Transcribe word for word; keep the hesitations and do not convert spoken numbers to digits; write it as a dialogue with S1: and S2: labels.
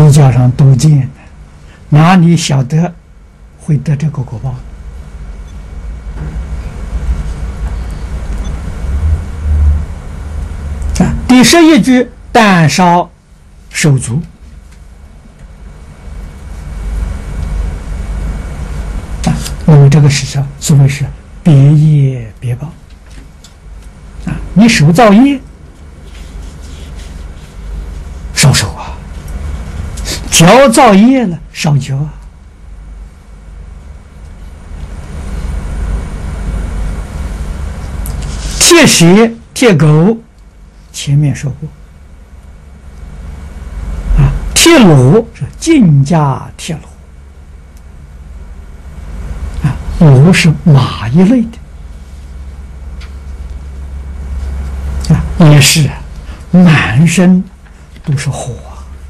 S1: 佛教上都见的，哪里晓得会得这个果报？啊，第十一句，但烧手足。啊，那么这个是什么？所谓是别业别报。啊，你手造业，烧手啊；脚造业了，烧脚啊。贴蛇贴狗，前面说过啊。贴螺是进家贴螺啊，螺是马一类的啊，也是满身都是火啊。